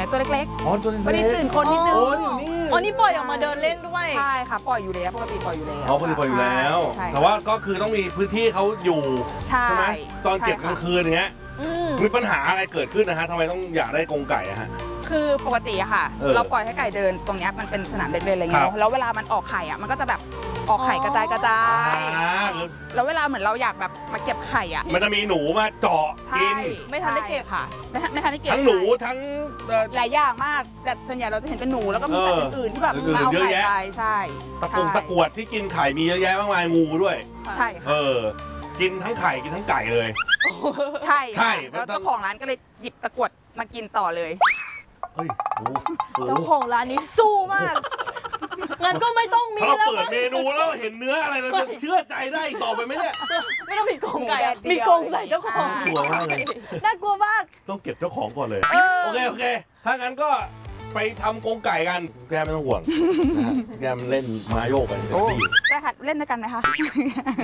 ตัวเล็กอ๋อตัวๆวันเล็นี้กตื่นคนนิดนึงโอ้อยู่นี่อ๋อนี่ปล่อยออกมาเดินเล่นด้วยใช่ค่ะปล่อยอยู่แล้วปกติปล่อยอยู่แล้วอ๋อปกติปล่อยอยู่แล้วใช่แต่ว่าก็คือต้องมีพื้นที่เขาอยู่ใช่ใช่ไหมตอนเก็บกลางคืนอย่างเงี้ยมมีปัญหาอะไรเกิดขึ้นนะฮะทำไมต้องอยากได้กรงไก่อะฮะคือปกติอะค่ะ เราปล่อยให้ไก่เดินตรงเนี้ยมันเป็นสนามเด็กเล่นอะไรเงี้ครัยบแล้วเวลามันออกไข่อะมันก็จะแบบออกไข่กระจาย แล้วเวลาเหมือนเราอยากแบบมาเก็บไข่อะมันจะมีหนูมาเจาะกินไม่ทันได้เก็บใช่ค่ะไม่ทันได้เก็บทั้งหนูทั้งหลายอย่างมากแต่ส่วนใหญ่เราจะเห็นเป็นหนูแล้วก็มีสัตว์อื่นๆที่แบบอื่นๆมาเอาเยอะไข่แยะไปใช่ตะกรวดที่กินไข่มีเยอะแยะมากมายงูด้วยใช่เอค่ะอ กินทั้งไข่กินทั้งไก่เลยใช่ใช่ค่ะแล้วเจ้าของร้านก็เลยหยิบตะกรวดมากินต่อเลยเฮ้ยโอ้โหเจ้าของร้านนี้สู้มาก งั้นก็ไม่ต้องมีถ้าเราแล้วเปิดมั้งเมนูแล้วเห็นเนื้ออะไรเราจะเชื่อใจได้อีกต่อไปไหมเนี่ยไม่ต้องมีกรงไก่หมูแดดเดียวมีกรงใส่เจ้าของกลัวมากเลยน่ากลัวมากต้องเก็บเจ้าของก่อนเลยเออโอเค ถ้างั้นก็ไปทำกรงไก่กัน แกไม่ต้องห่วงนะฮะแกมันเล่นมาโยกกันเต็มที่ได้ค่ะเล่นด้วยกันไหมคะ